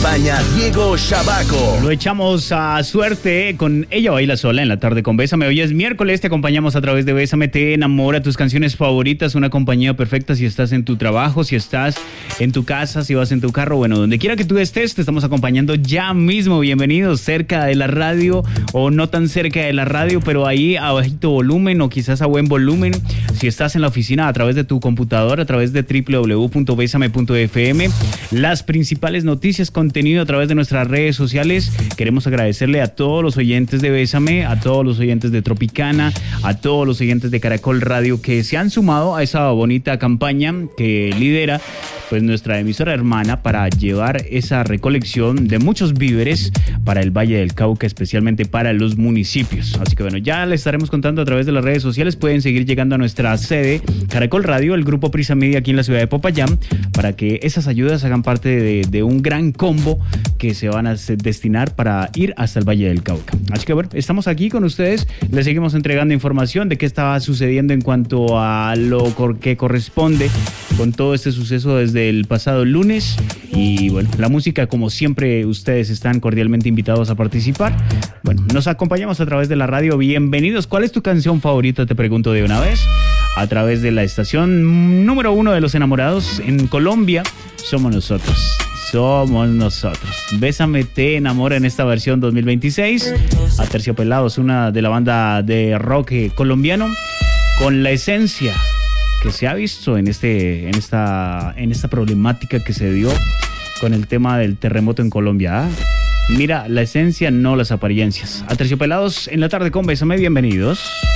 acompaña Diego Shabaco. Lo echamos a suerte con Ella Baila Sola en la tarde con Bésame. Hoy es miércoles, te acompañamos a través de Bésame, te enamora, tus canciones favoritas, una compañía perfecta si estás en tu trabajo, si estás en tu casa, si vas en tu carro, bueno, donde quiera que tú estés, te estamos acompañando ya mismo. Bienvenidos cerca de la radio o no tan cerca de la radio, pero ahí a bajito volumen o quizás a buen volumen. Si estás en la oficina, a través de tu computadora, a través de www.besame.fm, las principales noticias, contenido a través de nuestras redes sociales. Queremos agradecerle a todos los oyentes de Bésame, a todos los oyentes de Tropicana, a todos los oyentes de Caracol Radio que se han sumado a esa bonita campaña que lidera pues nuestra emisora hermana para llevar esa recolección de muchos víveres para el Valle del Cauca, especialmente para los municipios. Así que bueno, ya les estaremos contando a través de las redes sociales. Pueden seguir llegando a nuestra sede Caracol Radio, el grupo Prisa Media aquí en la ciudad de Popayán, para que esas ayudas hagan parte de un gran combo que se van a destinar para ir hasta el Valle del Cauca. Así que bueno, estamos aquí con ustedes, les seguimos entregando información de qué estaba sucediendo en cuanto a lo que corresponde con todo este suceso desde el pasado lunes. Y bueno, la música, como siempre, ustedes están cordialmente invitados a participar. Bueno, nos acompañamos a través de la radio. Bienvenidos. ¿Cuál es tu canción favorita? Te pregunto de una vez. A través de la estación número 1 de los enamorados en Colombia, somos nosotros. Somos nosotros. Bésame, te enamora en esta versión 2026. Aterciopelados, una de la banda de rock colombiano, con la esencia que se ha visto en esta problemática que se dio con el tema del terremoto en Colombia. Mira, la esencia, no las apariencias. Aterciopelados en la tarde con Bésame, bienvenidos.